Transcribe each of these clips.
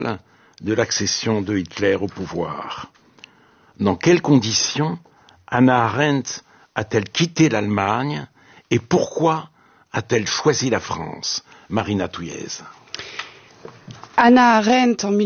de l'accession de Hitler au pouvoir. Dans quelles conditions Hannah Arendt a-t-elle quitté l'Allemagne et pourquoi a-t-elle choisi la France? Marina Touillez. Hannah Arendt, en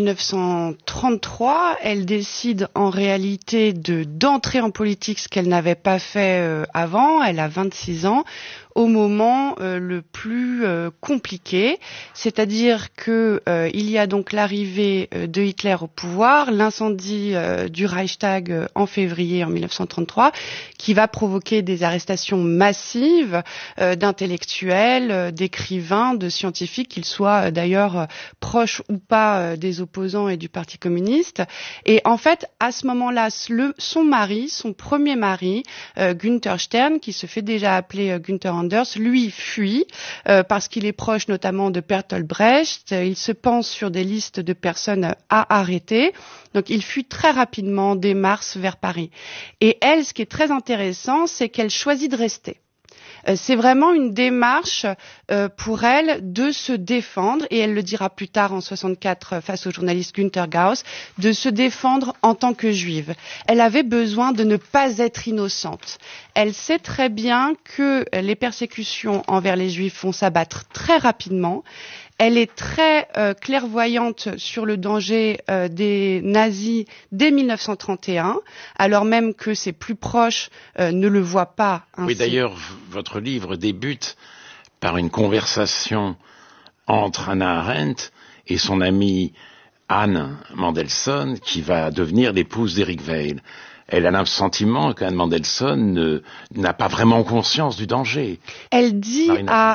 1933, elle décide en réalité d'entrer en politique, ce qu'elle n'avait pas fait avant. Elle a 26 ans. Au moment le plus compliqué, c'est-à-dire que il y a donc l'arrivée de Hitler au pouvoir, l'incendie du Reichstag en février en 1933, qui va provoquer des arrestations massives d'intellectuels, d'écrivains, de scientifiques, qu'ils soient d'ailleurs proches ou pas des opposants et du Parti communiste. Et en fait, à ce moment-là, son mari, son premier mari, Günther Stern, qui se fait déjà appeler Günther Anders, lui fuit parce qu'il est proche notamment de Bertolt Brecht. Il se pense sur des listes de personnes à arrêter. Donc il fuit très rapidement dès mars vers Paris. Et elle, ce qui est très intéressant, c'est qu'elle choisit de rester. C'est vraiment une démarche pour elle de se défendre, et elle le dira plus tard en 64 face au journaliste Günter Gauss, de se défendre en tant que juive. Elle avait besoin de ne pas être innocente. Elle sait très bien que les persécutions envers les juifs vont s'abattre très rapidement. Elle est très clairvoyante sur le danger des nazis dès 1931, alors même que ses plus proches ne le voient pas ainsi. Oui, d'ailleurs, votre livre débute par une conversation entre Hannah Arendt et son amie Anne Mendelssohn, qui va devenir l'épouse d'Eric Weil. Elle a le sentiment qu'Anne Mendelssohn n'a pas vraiment conscience du danger. Elle dit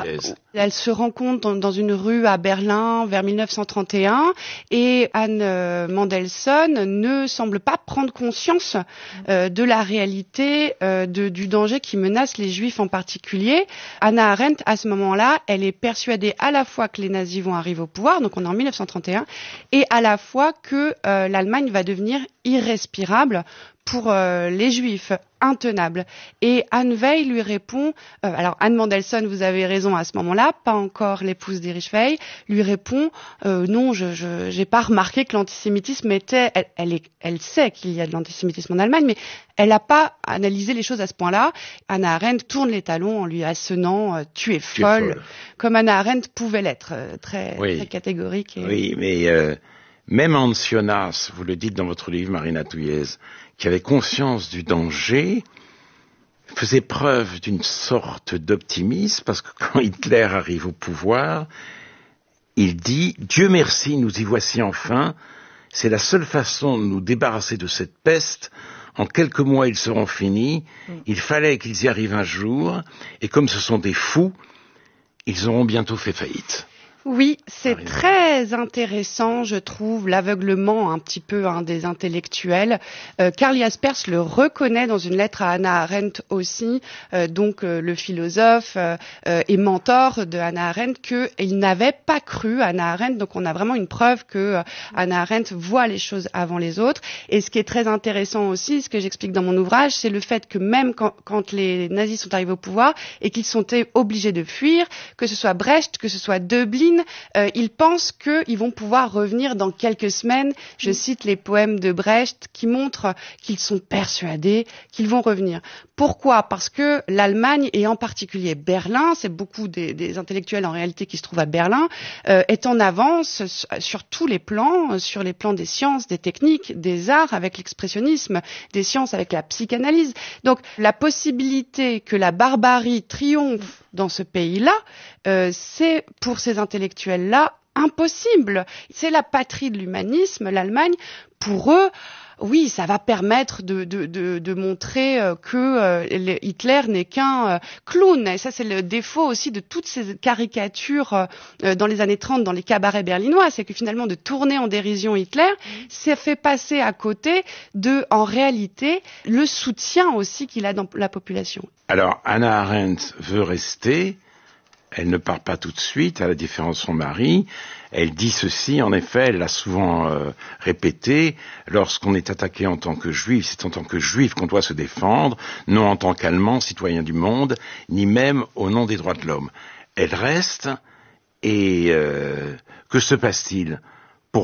elle se rencontre dans une rue à Berlin vers 1931 et Anne Mendelssohn ne semble pas prendre conscience de la réalité du danger qui menace les Juifs en particulier. Hannah Arendt, à ce moment-là, elle est persuadée à la fois que les nazis vont arriver au pouvoir, donc on est en 1931, et à la fois que l'Allemagne va devenir irrespirable pour les Juifs, intenable. Et Anne Weil lui répond, alors Anne Mendelssohn, vous avez raison à ce moment-là, pas encore l'épouse d'Erich Weil, lui répond, non, j'ai pas remarqué que l'antisémitisme était, elle sait qu'il y a de l'antisémitisme en Allemagne, mais elle n'a pas analysé les choses à ce point-là. Hannah Arendt tourne les talons en lui assenant, tu es folle, comme Hannah Arendt pouvait l'être, très catégorique. Oui, mais même Hans Jonas, vous le dites dans votre livre, Marina Touillez, qui avait conscience du danger, faisait preuve d'une sorte d'optimisme, parce que quand Hitler arrive au pouvoir, il dit « Dieu merci, nous y voici enfin, c'est la seule façon de nous débarrasser de cette peste, en quelques mois ils seront finis, il fallait qu'ils y arrivent un jour, et comme ce sont des fous, ils auront bientôt fait faillite ». Oui, c'est très intéressant, je trouve, l'aveuglement un petit peu des intellectuels. Karl Jaspers le reconnaît dans une lettre à Hannah Arendt aussi, donc le philosophe et mentor de Hannah Arendt, qu'il n'avait pas cru Hannah Arendt. Donc on a vraiment une preuve que Hannah Arendt voit les choses avant les autres. Et ce qui est très intéressant aussi, ce que j'explique dans mon ouvrage, c'est le fait que même quand les nazis sont arrivés au pouvoir et qu'ils sont obligés de fuir, que ce soit Brecht, que ce soit Döblin, ils pensent qu'ils vont pouvoir revenir dans quelques semaines. Je cite les poèmes de Brecht qui montrent qu'ils sont persuadés qu'ils vont revenir. Pourquoi ? Parce que l'Allemagne, et en particulier Berlin, c'est beaucoup des intellectuels en réalité qui se trouvent à Berlin, est en avance sur tous les plans, sur les plans des sciences, des techniques, des arts avec l'expressionnisme, des sciences avec la psychanalyse. Donc la possibilité que la barbarie triomphe dans ce pays-là, c'est pour ces intellectuels-là impossible. C'est la patrie de l'humanisme, l'Allemagne. Pour eux, oui, ça va permettre de montrer que Hitler n'est qu'un clown. Et ça, c'est le défaut aussi de toutes ces caricatures dans les années 30 dans les cabarets berlinois. C'est que finalement, de tourner en dérision Hitler, ça fait passer à côté en réalité, le soutien aussi qu'il a dans la population. Alors, Hannah Arendt veut rester. Elle ne part pas tout de suite, à la différence de son mari. Elle dit ceci, en effet, elle l'a souvent répété, lorsqu'on est attaqué en tant que juif, c'est en tant que juif qu'on doit se défendre, non en tant qu'Allemand, citoyen du monde, ni même au nom des droits de l'homme. Elle reste, et que se passe-t-il ? Pourquoi ?